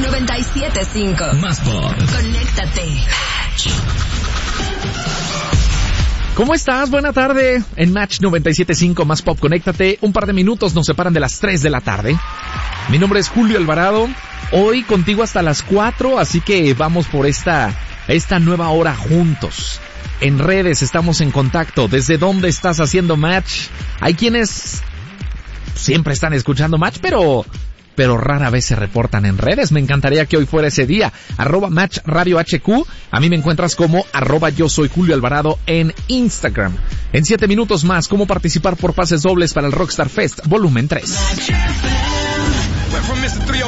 97.5. Más Pop. Conéctate. ¿Cómo estás? Buena tarde. En Match 97.5 Más Pop, conéctate. Un par de minutos nos separan de las 3 de la tarde. Mi nombre es Julio Alvarado. Hoy contigo hasta las 4, así que vamos por esta nueva hora juntos. En redes estamos en contacto. ¿Desde dónde estás haciendo Match? Hay quienes siempre están escuchando Match, pero rara vez se reportan en redes. Me encantaría que hoy fuera ese día. @Match Radio HQ. A mí me encuentras como @yo soy Julio Alvarado en Instagram. En 7 minutos más, cómo participar por pases dobles para el Rockstar Fest Volumen 3.